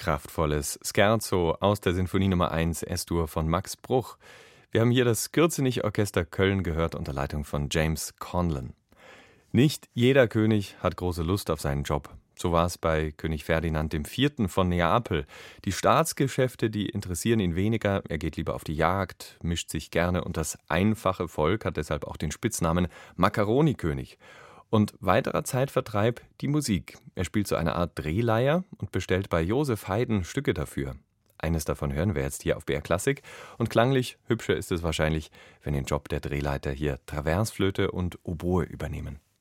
kraftvolles Scherzo aus der Sinfonie Nummer 1 S-Dur von Max Bruch. Wir haben hier das Gürzenich-Orchester Köln gehört unter Leitung von James Conlon. Nicht jeder König hat große Lust auf seinen Job. So war es bei König Ferdinand IV. Von Neapel. Die Staatsgeschäfte, die interessieren ihn weniger. Er geht lieber auf die Jagd, mischt sich gerne und das einfache Volk hat deshalb auch den Spitznamen Makaronikönig. Und weiterer Zeitvertreib die Musik. Er spielt so eine Art Drehleier und bestellt bei Joseph Haydn Stücke dafür. Eines davon hören wir jetzt hier auf BR Klassik. Und klanglich hübscher ist es wahrscheinlich, wenn den Job der Drehleiter hier Traversflöte und Oboe übernehmen.